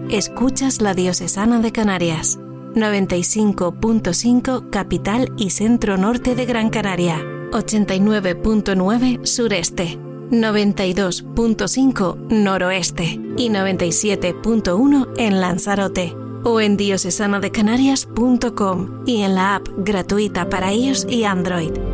Escuchas la Diocesana de Canarias. 95.5 capital y centro norte de Gran Canaria. 89.9 sureste. 92.5 noroeste. Y 97.1 en Lanzarote. O en diocesanadecanarias.com y en la app gratuita para iOS y Android.